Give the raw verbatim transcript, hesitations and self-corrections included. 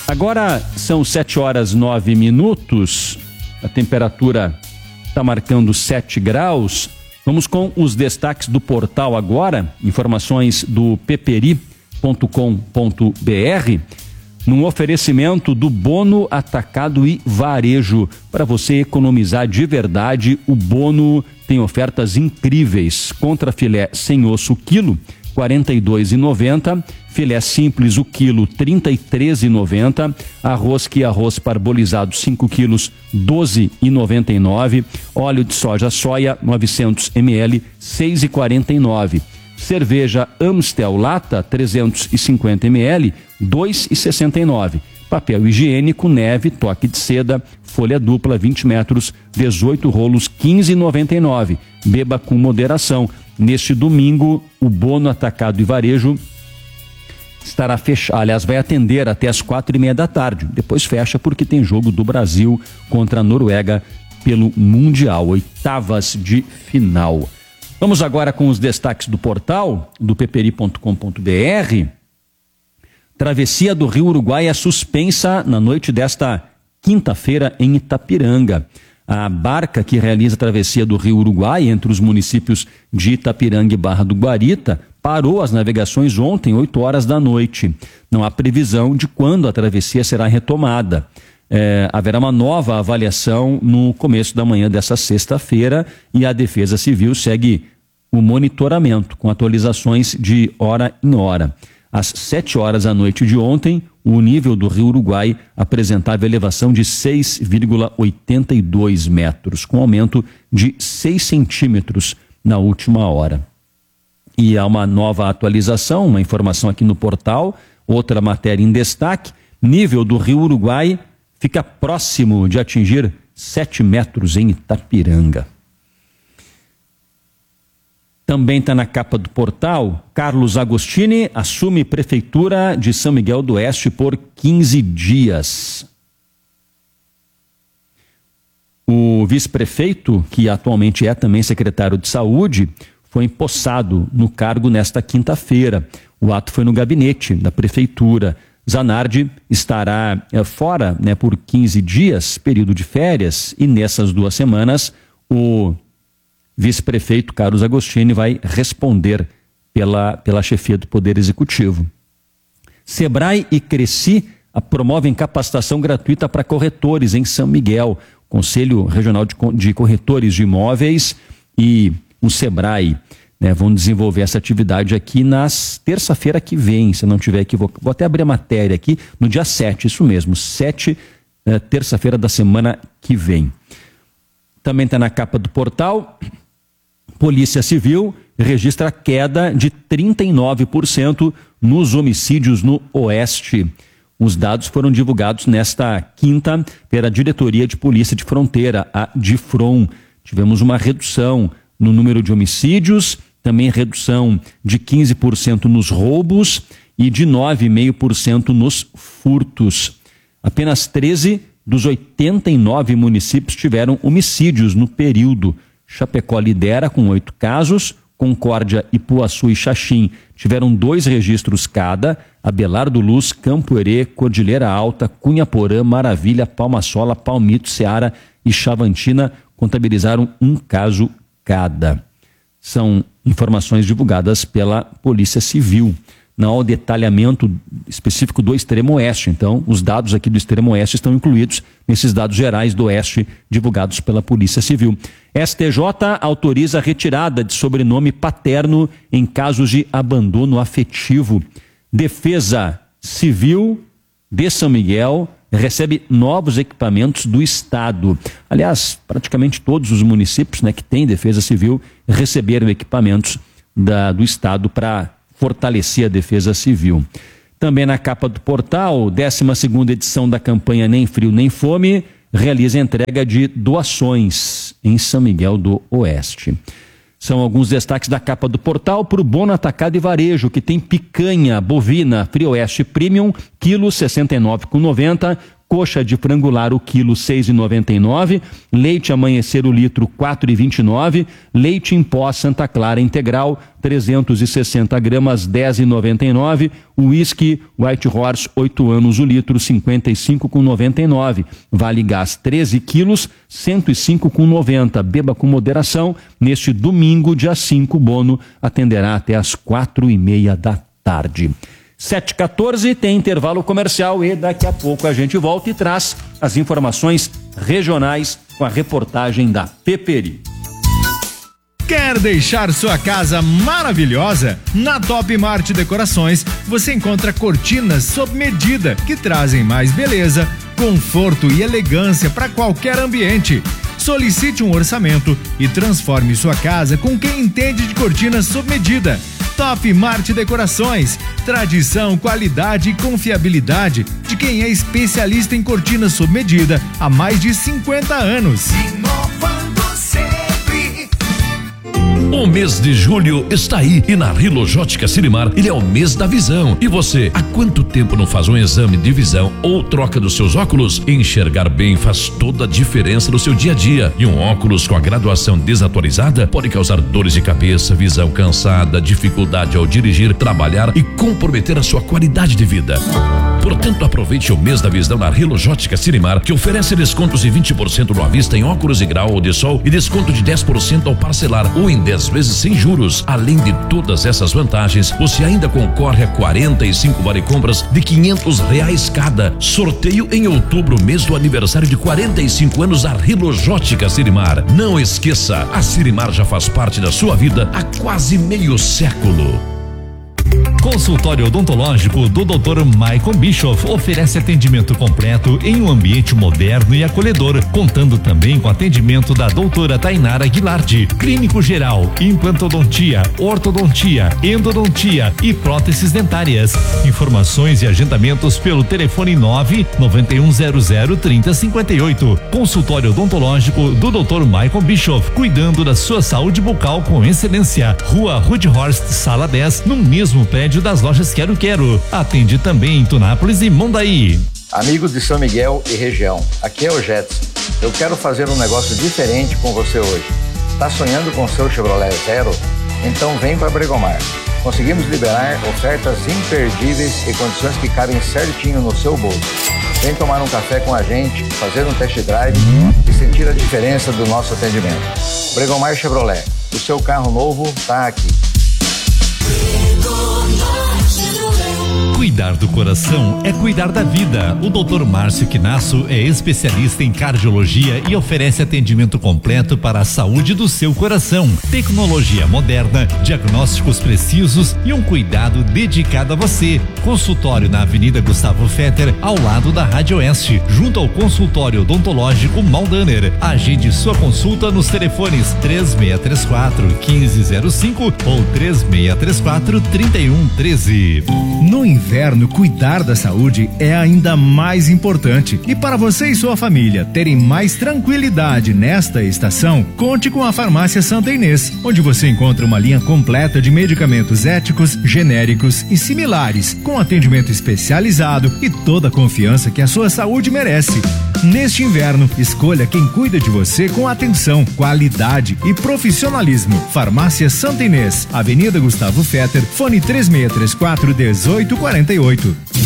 Agora são sete horas nove minutos, a temperatura está marcando sete graus. Vamos com os destaques do portal agora, informações do peperi ponto com ponto br, num oferecimento do Bono Atacado e Varejo. Para você economizar de verdade, o Bono tem ofertas incríveis. Contra filé sem osso quilo, quarenta e dois reais e noventa centavos. Filé simples o quilo, trinta e três reais e noventa centavos. Arroz que arroz parbolizado cinco quilos, doze reais e noventa e nove centavos. Óleo de soja soia novecentos mililitros, seis reais e quarenta e nove centavos. Cerveja Amstel lata trezentos e cinquenta mililitros, dois reais e sessenta e nove centavos. Papel higiênico Neve toque de seda, folha dupla vinte metros, dezoito rolos, quinze reais e noventa e nove centavos. Beba com moderação. Neste domingo, o Bono Atacado e Varejo estará fechado, aliás, vai atender até as quatro e meia da tarde. Depois fecha porque tem jogo do Brasil contra a Noruega pelo Mundial, oitavas de final. Vamos agora com os destaques do portal, do peperi ponto com ponto br. Travessia do Rio Uruguai é suspensa na noite desta quinta-feira em Itapiranga. A barca que realiza a travessia do Rio Uruguai entre os municípios de Itapiranga e Barra do Guarita parou as navegações ontem, oito horas da noite. Não há previsão de quando a travessia será retomada. É, haverá uma nova avaliação no começo da manhã dessa sexta-feira e a Defesa Civil segue o monitoramento com atualizações de hora em hora. Às sete horas da noite de ontem, o nível do Rio Uruguai apresentava elevação de seis vírgula oitenta e dois metros, com aumento de seis centímetros na última hora. E há uma nova atualização, uma informação aqui no portal, outra matéria em destaque: nível do Rio Uruguai fica próximo de atingir sete metros em Itapiranga. Também está na capa do portal: Carlos Agostini assume prefeitura de São Miguel do Oeste por quinze dias. O vice-prefeito, que atualmente é também secretário de saúde, foi empossado no cargo nesta quinta-feira. O ato foi no gabinete da prefeitura. Zanardi estará é, fora, né, por quinze dias, período de férias, e nessas duas semanas o vice-prefeito Carlos Agostini vai responder pela, pela chefia do Poder Executivo. Sebrae e Cresci promovem capacitação gratuita para corretores em São Miguel. Conselho Regional de, de Corretores de Imóveis e o Sebrae, né, vão desenvolver essa atividade aqui nas terça-feira que vem, se eu não tiver equivocado. Vou até abrir a matéria aqui, no dia sete, isso mesmo, sete, eh, terça-feira da semana que vem. Também está na capa do portal: Polícia Civil registra queda de trinta e nove por cento nos homicídios no Oeste. Os dados foram divulgados nesta quinta pela Diretoria de Polícia de Fronteira, a DIFRON. Tivemos uma redução no número de homicídios, também redução de quinze por cento nos roubos e de nove vírgula cinco por cento nos furtos. Apenas treze dos oitenta e nove municípios tiveram homicídios no período. Chapecó lidera com oito casos, Concórdia, Ipuaçu e Xaxim tiveram dois registros cada, Abelardo Luz, Campo Herê, Cordilheira Alta, Cunha Porã, Maravilha, Palma Sola, Palmito, Ceará e Chavantina contabilizaram um caso cada. São informações divulgadas pela Polícia Civil. Não há o detalhamento específico do Extremo Oeste, então os dados aqui do Extremo Oeste estão incluídos nesses dados gerais do Oeste divulgados pela Polícia Civil. S T J autoriza a retirada de sobrenome paterno em casos de abandono afetivo. Defesa Civil de São Miguel recebe novos equipamentos do Estado. Aliás, praticamente todos os municípios, né, que têm defesa civil receberam equipamentos da, do Estado para fortalecer a defesa civil. Também na capa do portal, décima segunda edição da campanha Nem Frio Nem Fome realiza entrega de doações em São Miguel do Oeste. São alguns destaques da capa do portal para o Bono Atacado e Varejo, que tem picanha bovina Frioeste Premium, quilo sessenta e nove reais e noventa centavos, coxa de frangular o quilo seis e noventa e nove, leite Amanhecer o litro quatro e vinte e nove, leite em pó Santa Clara integral trezentos e sessenta gramas dez e noventa e nove, uísque White Horse oito anos o litro cinquenta e cinco com noventa e nove, Vale Gás treze quilos cento e cinco com noventa. Beba com moderação. Neste domingo, dia cinco, o Bono atenderá até às quatro e meia da tarde. sete e quatorze, tem intervalo comercial e daqui a pouco a gente volta e traz as informações regionais com a reportagem da Peperi. Quer deixar sua casa maravilhosa? Na Top Mart Decorações você encontra cortinas sob medida que trazem mais beleza, conforto e elegância para qualquer ambiente. Solicite um orçamento e transforme sua casa com quem entende de cortinas sob medida. Top Mart Decorações, tradição, qualidade e confiabilidade de quem é especialista em cortinas sob medida há mais de cinquenta anos. Inovando sempre. O mês de julho está aí e na Rilojótica Sirimar ele é o mês da visão. E você, há quanto tempo não faz um exame de visão ou troca dos seus óculos? Enxergar bem faz toda a diferença no seu dia a dia. E um óculos com a graduação desatualizada pode causar dores de cabeça, visão cansada, dificuldade ao dirigir, trabalhar e comprometer a sua qualidade de vida. Portanto, aproveite o mês da visão na Rilojótica Sirimar, que oferece descontos de vinte por cento no à vista em óculos de grau ou de sol e desconto de dez por cento ao parcelar ou em dez vezes sem juros. Além de todas essas vantagens, você ainda concorre a quarenta e cinco vale compras de quinhentos reais cada. Sorteio em outubro, mês do aniversário de quarenta e cinco anos da Rilojótica Sirimar. Não esqueça, a Sirimar já faz parte da sua vida há quase meio século. Consultório odontológico do doutor Michael Bischoff oferece atendimento completo em um ambiente moderno e acolhedor, contando também com atendimento da doutora Tainara Guilardi, clínico geral, implantodontia, ortodontia, endodontia e próteses dentárias. Informações e agendamentos pelo telefone nove nove um zero zero trinta cinquenta e oito. Consultório odontológico do doutor Michael Bischoff, cuidando da sua saúde bucal com excelência. Rua Rudhorst, sala dez, no mesmo prédio das lojas Quero Quero. Atende também em Tunápolis e Mondaí. Amigos de São Miguel e região, aqui é o Jetson. Eu quero fazer um negócio diferente com você hoje. Está sonhando com seu Chevrolet Zero? Então vem para Bregomar. Conseguimos liberar ofertas imperdíveis e condições que cabem certinho no seu bolso. Vem tomar um café com a gente, fazer um test drive e sentir a diferença do nosso atendimento. Bregomar Chevrolet, o seu carro novo está aqui. Cuidar do coração é cuidar da vida. O doutor Márcio Quinasso é especialista em cardiologia e oferece atendimento completo para a saúde do seu coração. Tecnologia moderna, diagnósticos precisos e um cuidado dedicado a você. Consultório na Avenida Gustavo Fetter, ao lado da Rádio Oeste, junto ao consultório odontológico Maldaner. Agende sua consulta nos telefones três seis três quatro, um cinco zero cinco ou três seis três quatro, três um um três. No inverno, cuidar da saúde é ainda mais importante. E para você e sua família terem mais tranquilidade nesta estação, conte com a Farmácia Santa Inês, onde você encontra uma linha completa de medicamentos éticos, genéricos e similares, com atendimento especializado e toda a confiança que a sua saúde merece. Neste inverno, escolha quem cuida de você com atenção, qualidade e profissionalismo. Farmácia Santa Inês, Avenida Gustavo Fetter, fone três seis três quatro, um oito quatro oito.